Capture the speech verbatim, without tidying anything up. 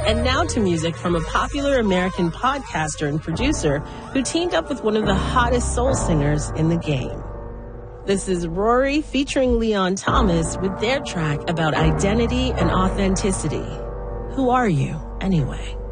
And now to music from a popular American podcaster and producer who teamed up with one of the hottest soul singers in the game. This is Rory featuring Leon Thomas with their track about identity and authenticity. Who are you, anyway?